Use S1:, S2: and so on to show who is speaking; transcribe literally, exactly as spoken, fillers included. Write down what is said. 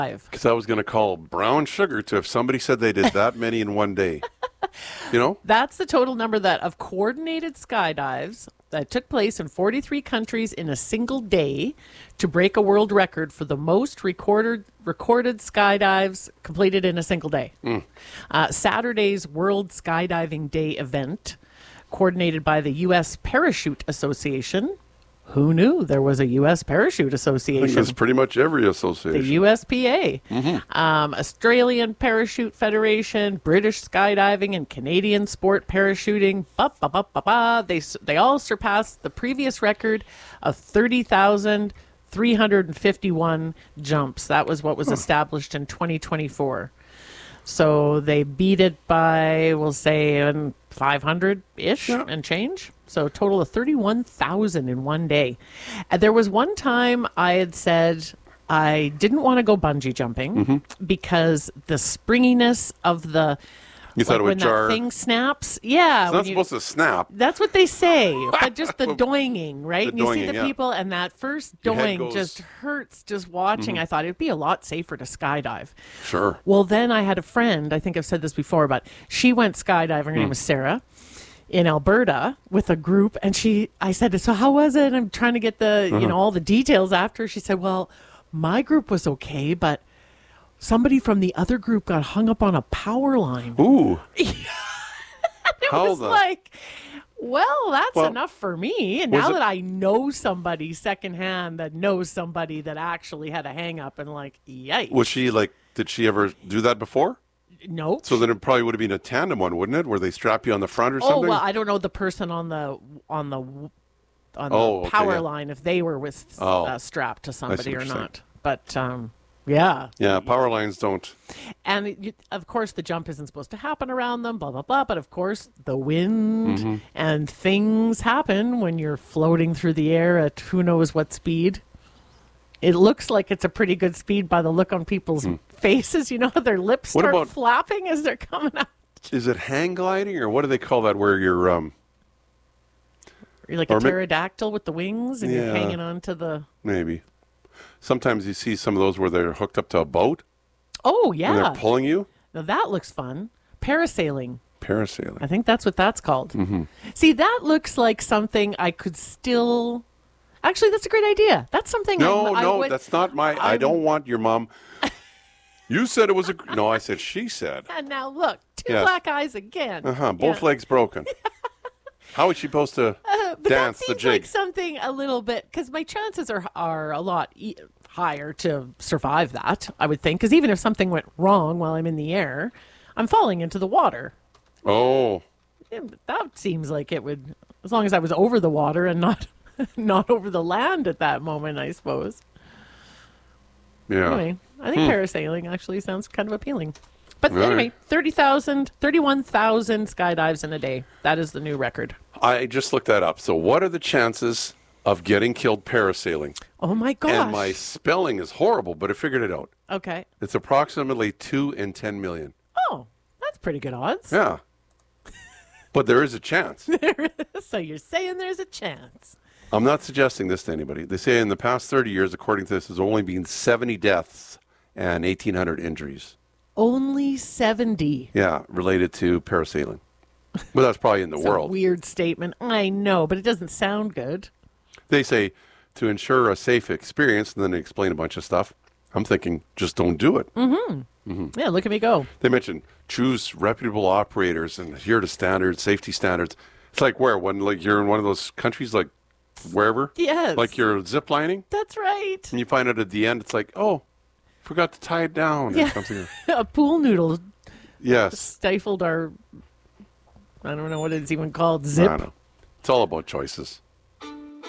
S1: Because I was going to call brown sugar to if somebody said they did that many in one day. You know?
S2: That's the total number that of coordinated skydives that took place in forty-three countries in a single day to break a world record for the most recorded recorded skydives completed in a single day. Mm. Uh, Saturday's World Skydiving Day event, coordinated by the U S Parachute Association. Who knew there was a U S Parachute Association?
S1: I think that's pretty much every association.
S2: The U S P A. Mm-hmm. Um, Australian Parachute Federation, British Skydiving, and Canadian Sport Parachuting. Ba, ba, ba, ba, ba. They, they all surpassed the previous record of thirty thousand three hundred fifty-one jumps. That was what was huh. established in twenty twenty-four. So they beat it by, we'll say, um, five hundred-ish yeah. and change. So a total of thirty-one thousand in one day. And there was one time I had said I didn't want to go bungee jumping mm-hmm. because the springiness of the...
S1: You thought
S2: like
S1: it would
S2: when
S1: jar?
S2: That thing snaps? Yeah.
S1: It's not
S2: you,
S1: supposed to snap.
S2: That's what they say. But just the doinging, right?
S1: The
S2: and you
S1: doinging,
S2: see the
S1: yeah.
S2: people, and that first doing goes... just hurts just watching. Mm-hmm. I thought it would be a lot safer to skydive.
S1: Sure.
S2: Well, then I had a friend, I think I've said this before, but she went skydiving. Her mm. name was Sarah. In Alberta with a group, and she, I said, so how was it? I'm trying to get the, uh-huh. you know, all the details after. She said, well, my group was okay, but somebody from the other group got hung up on a power line.
S1: Ooh.
S2: It
S1: how
S2: was
S1: the...
S2: like, well, that's
S1: well,
S2: enough for me. And now
S1: it...
S2: that I know somebody secondhand that knows somebody that actually had a hang up, and like, yikes.
S1: Was she like, did she ever do that before?
S2: No.
S1: So then it probably would have been a tandem one, wouldn't it? Where they strap you on the front or
S2: oh,
S1: something?
S2: Oh, well, I don't know the person on the on the on
S1: oh,
S2: the power
S1: okay, yeah.
S2: line if they were with
S1: oh,
S2: uh, strapped to somebody or not.
S1: Saying.
S2: But um, yeah,
S1: yeah, power lines don't.
S2: And it, of course, the jump isn't supposed to happen around them. Blah blah blah. But of course, the wind mm-hmm. and things happen when you're floating through the air at who knows what speed. It looks like it's a pretty good speed by the look on people's mm. faces. You know, their lips start
S1: about,
S2: flapping as they're coming out.
S1: Is it hang gliding, or what do they call that where you're... Um,
S2: you're like a pterodactyl ma- with the wings, and yeah, you're hanging on to the...
S1: Maybe. Sometimes you see some of those where they're hooked up to a boat.
S2: Oh, yeah.
S1: And they're pulling you.
S2: Now, that looks fun. Parasailing.
S1: Parasailing.
S2: I think that's what that's called.
S1: Mm-hmm.
S2: See, that looks like something I could still... Actually, that's a great idea. That's something.
S1: No,
S2: I,
S1: no,
S2: I would,
S1: that's not my. I, I don't want your mom. You said it was a. No, I said she said.
S2: And now look, two
S1: yes.
S2: black eyes again.
S1: Uh huh. Both
S2: yeah.
S1: legs broken. How is she supposed to
S2: uh, but
S1: dance
S2: that
S1: the
S2: seems
S1: jig?
S2: Like something a little bit, because my chances are are a lot e- higher to survive that. I would think, because even if something went wrong while I'm in the air, I'm falling into the water.
S1: Oh.
S2: Yeah, that seems like it would, as long as I was over the water and not. Not over the land at that moment, I suppose.
S1: Yeah.
S2: Anyway, I think hmm. parasailing actually sounds kind of appealing. But
S1: right.
S2: anyway, thirty thousand, thirty-one thousand skydives in a day. That is the new record.
S1: I just looked that up. So what are the chances of getting killed parasailing?
S2: Oh, my gosh.
S1: And my spelling is horrible, but I figured it out.
S2: Okay.
S1: It's approximately two in ten million.
S2: Oh, that's pretty good odds.
S1: Yeah. But there is a chance.
S2: There is. So you're saying there's a chance.
S1: I'm not suggesting this to anybody. They say in the past thirty years, according to this, there's only been seventy deaths and eighteen hundred injuries.
S2: Only seventy?
S1: Yeah, related to parasailing. Well, that's probably in the
S2: It's
S1: world.
S2: A weird statement. I know, but it doesn't sound good.
S1: They say to ensure a safe experience, and then they explain a bunch of stuff. I'm thinking, just don't do it.
S2: Mm-hmm. Mm-hmm. Yeah, look at me go.
S1: They mentioned choose reputable operators and adhere to standards, safety standards. It's like where? When like you're in one of those countries like wherever?
S2: Yes.
S1: Like you're zip lining?
S2: That's right.
S1: And you find out at the end, it's like, oh, forgot to tie it down
S2: yeah.
S1: or something.
S2: A pool noodle
S1: yes.
S2: stifled our, I don't know what it's even called, zip.
S1: I don't know. It's all about choices.